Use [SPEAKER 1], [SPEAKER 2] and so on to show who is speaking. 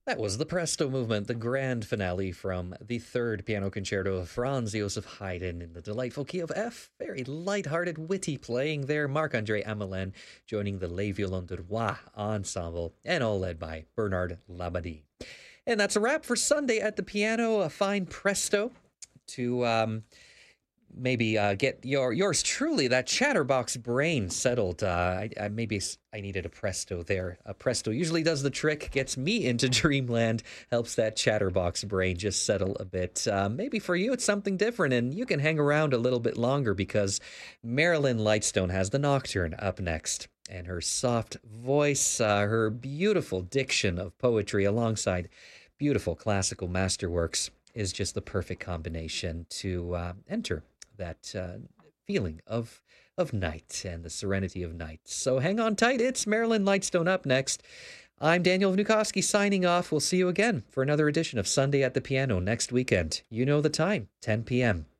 [SPEAKER 1] That was the Presto movement, the grand finale from the third piano concerto of Franz Joseph Haydn in the delightful key of F. Very light-hearted, witty playing there. Marc-André Amelin joining the Les Violons de Roi ensemble, and all led by Bernard Labadie. And that's a wrap for Sunday at the piano. A fine presto to maybe get yours truly, that chatterbox brain settled. Maybe I needed a presto there. A presto usually does the trick, gets me into dreamland, helps that chatterbox brain just settle a bit. Maybe for you it's something different, and you can hang around a little bit longer because Marilyn Lightstone has the Nocturne up next. And her soft voice, her beautiful diction of poetry alongside beautiful classical masterworks is just the perfect combination to enter that feeling of night and the serenity of night. So hang on tight. It's Marilyn Lightstone up next. I'm Daniel Vnukoski signing off. We'll see you again for another edition of Sunday at the Piano next weekend. You know the time, 10 p.m.